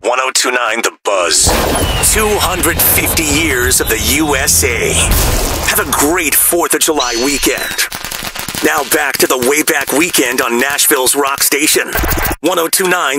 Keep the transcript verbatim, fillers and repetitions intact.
oh two point nine The Buzz. two hundred fifty years of the U S A. Have a great fourth of July weekend. Now back to the way back weekend on Nashville's rock station. one oh two point nine